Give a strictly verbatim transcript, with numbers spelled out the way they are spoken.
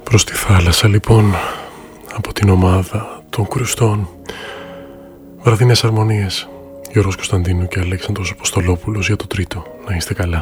Προς τη θάλασσα λοιπόν, από την ομάδα των Κρουστών. Βραδινές αρμονίες, Γιώργος Κωνσταντίνου και Αλέξανδρος Αποστολόπουλος για το τρίτο. Να είστε καλά.